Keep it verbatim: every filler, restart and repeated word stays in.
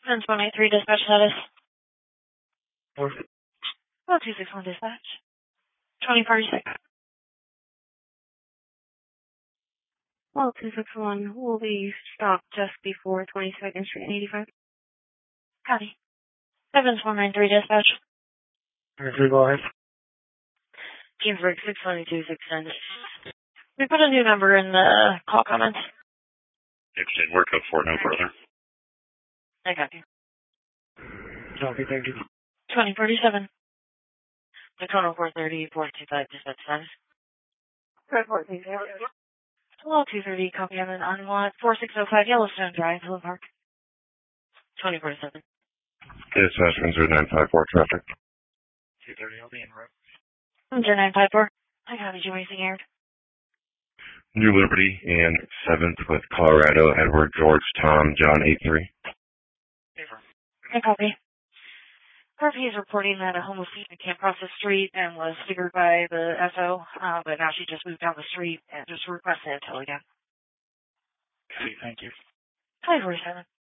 Seven one eight three dispatch status. Four. Oh, two six one dispatch. Twenty forty six. Well, two six one will be stopped just before twenty second Street and eighty five. Copy. Seven one nine three dispatch. Three, go ahead. Ginsburg six twenty two six ten. We put a new number in the call comments. Extend work up for no further. I got you. Okay, thank you. Twenty forty seven. Dakota four thirty four two five dispatch status. Report please. Hello, two thirty, copy on an on four six zero five Yellowstone Drive, Hill Park. Twenty forty seven. Dispatch one zero nine five four traffic. two thirty, I'll be en route. one zero nine five four. I got you, racing aired. New Liberty and seventh with Colorado, Edward, George, Tom, John, eight three. I copy. Murphy is reporting that a homeless female can't cross the street and was figured by the S O, uh, but now she just moved down the street and just requested intel again. Okay, thank you. five forty seven.